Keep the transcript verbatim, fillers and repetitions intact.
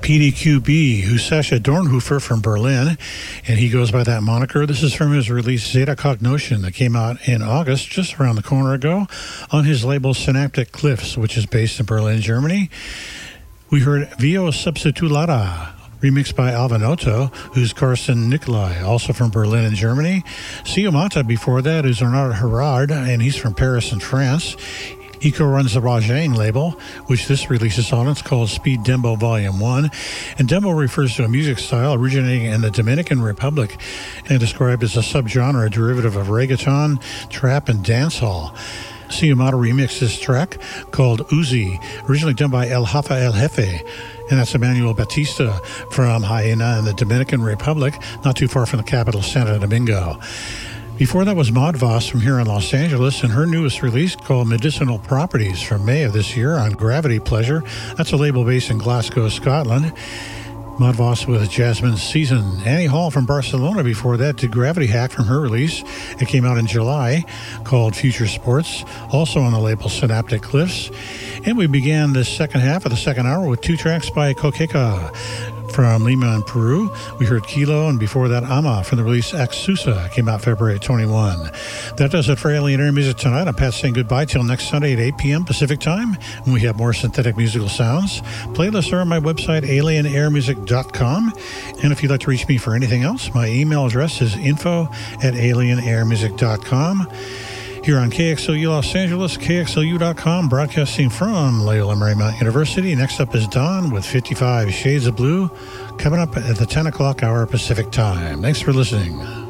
P D Q B, who's Sascha Dornhofer from Berlin, and he goes by that moniker. This is from his release Zeta Cognotion that came out in August, just around the corner ago, on his label Synaptic Cliffs, which is based in Berlin, Germany. We heard Vio Substitulata, remixed by Alvanotto, who's Carsten Nicolai, also from Berlin and Germany. Siomata before that is Bernard Herard, and he's from Paris and France. He co-runs the Rajane label, which this release is on. It's called Speed Dembo Volume one. And Dembo refers to a music style originating in the Dominican Republic and described as a subgenre derivative of reggaeton, trap, and dancehall. Siomata remixed this track called Uzi, originally done by El Hafa El Jefe. And that's Emmanuel Batista from Hyena in the Dominican Republic, not too far from the capital, Santo Domingo. Before that was Maud Voss from here in Los Angeles, and her newest release called Medicinal Properties from May of this year on Gravity Pleasure. That's a label based in Glasgow, Scotland. Maud Voss with Jasmine Season. Annie Hall from Barcelona before that did Gravity Hack from her release. It came out in July, called Future Sports, also on the label Synaptic Cliffs. And we began the second half of the second hour with two tracks by Coqueca from Lima in Peru. We heard Kilo, and before that Ama from the release Axusa, came out February twenty-first. That does it for Alien Air Music tonight. I'm Pat saying goodbye till next Sunday at eight p.m. Pacific Time, when we have more synthetic musical sounds. Playlists are on my website, alien air music dot com. And if you'd like to reach me for anything else, my email address is info at alien air music dot com. Here on K X L U Los Angeles, K X L U dot com, broadcasting from Loyola Marymount University. Next up is Don with fifty-five Shades of Blue, coming up at the ten o'clock hour Pacific Time. Thanks for listening.